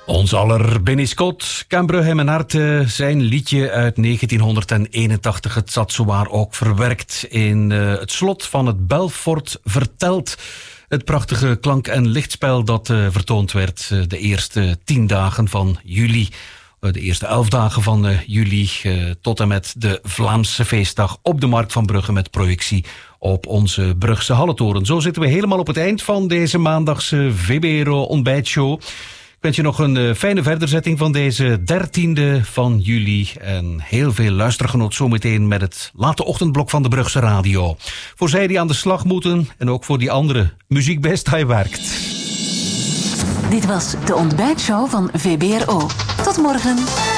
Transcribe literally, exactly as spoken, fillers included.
Ons aller Benny Scott, Cambrugge en mijn hart, zijn liedje uit negentien eenentachtig. Het zat zowaar ook verwerkt in uh, het slot van het Belfort Vertelt. Het prachtige klank- en lichtspel dat uh, vertoond werd uh, de eerste tien dagen van juli. Uh, de eerste elf dagen van uh, juli uh, tot en met de Vlaamse feestdag op de Markt van Brugge met projectie op onze Brugse Halletoren. Zo zitten we helemaal op het eind van deze maandagse V B R O ontbijtshow. Ik wens je nog een uh, fijne verderzetting van deze dertiende van juli. En heel veel luistergenot zometeen met het late ochtendblok van de Brugse Radio. Voor zij die aan de slag moeten en ook voor die andere. Muziek best, hij werkt. Dit was de ontbijtshow van V B R O. Tot morgen.